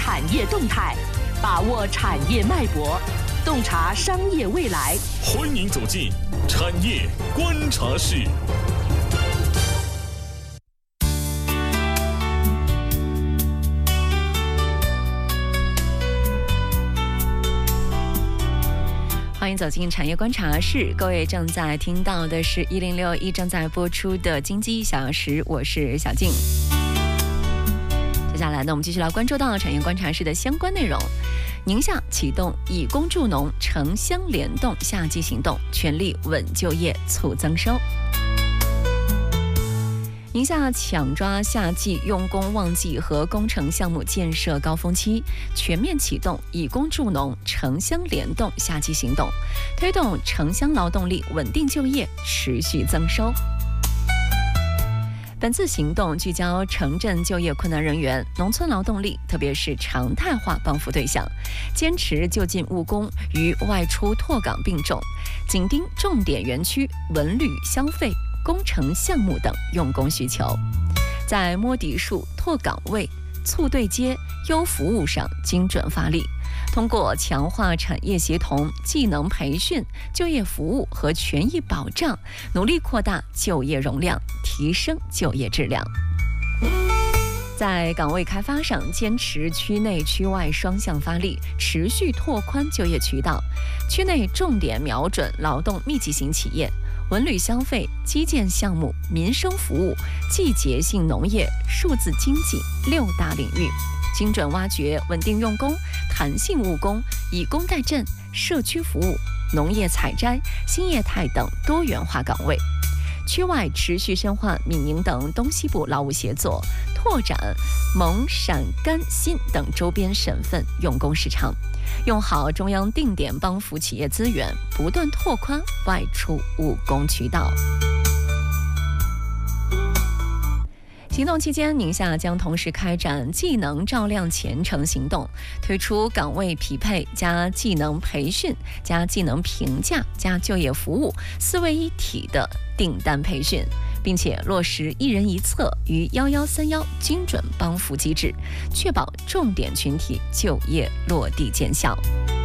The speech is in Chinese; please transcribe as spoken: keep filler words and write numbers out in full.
产业动态，把握产业脉搏，洞察商业未来。 欢迎走进产业观察室。 欢迎走进产业观察室，各位正在听到的是一零六一正在播出的经济一小时，我是小静。接下来呢，我们继续来关注到产业观察室的相关内容。宁夏启动以工助农城乡联动夏季行动，全力稳就业促增收。宁夏抢抓夏季用工旺季和工程项目建设高峰期，全面启动以工助农城乡联动夏季行动，推动城乡劳动力稳定就业，持续增收。本次行动聚焦城镇就业困难人员、农村劳动力，特别是常态化帮扶对象，坚持就近务工与外出拓岗并重，紧盯重点园区、文旅消费、工程项目等用工需求，在摸底数、拓岗位、促对接、优服务上精准发力，通过强化产业协同、技能培训、就业服务和权益保障，努力扩大就业容量，提升就业质量。在岗位开发上，坚持区内区外双向发力，持续拓宽就业渠道，区内重点瞄准劳动密集型企业、文旅消费、基建项目、民生服务、季节性农业、数字经济六大领域，精准挖掘稳定用工、弹性务工、以工代赈、社区服务、农业采摘、新业态等多元化岗位。区外持续深化闽宁等东西部劳务协作，拓展蒙、陕、甘、新等周边省份用工市场，用好中央定点帮扶企业资源，不断拓宽外出务工渠道。行动期间，宁夏将同时开展技能照亮前程行动，推出岗位匹配加技能培训加技能评价加就业服务四位一体的订单培训，并且落实一人一策与幺幺三幺精准帮扶机制，确保重点群体就业落地见效。